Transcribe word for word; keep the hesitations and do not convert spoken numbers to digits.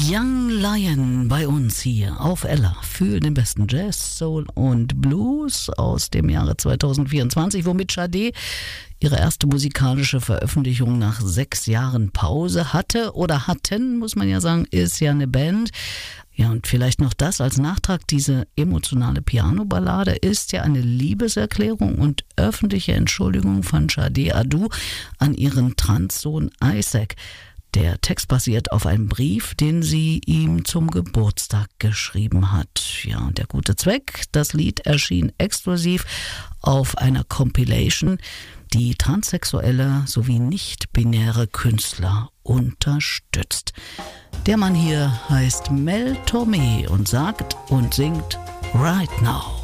Young Lion bei uns hier auf Ella für den besten Jazz, Soul und Blues aus dem Jahre zwanzig vierundzwanzig, womit Sade ihre erste musikalische Veröffentlichung nach sechs Jahren Pause hatte oder hatten, muss man ja sagen, ist ja eine Band. Ja, und vielleicht noch das als Nachtrag, diese emotionale Piano-Ballade ist ja eine Liebeserklärung und öffentliche Entschuldigung von Sade Adu an ihren Transsohn Isaac. Der Text basiert auf einem Brief, den sie ihm zum Geburtstag geschrieben hat. Ja, und der gute Zweck, das Lied erschien exklusiv auf einer Compilation, die transsexuelle sowie nicht-binäre Künstler unterstützt. Der Mann hier heißt Mel Tormé und sagt und singt Right Now.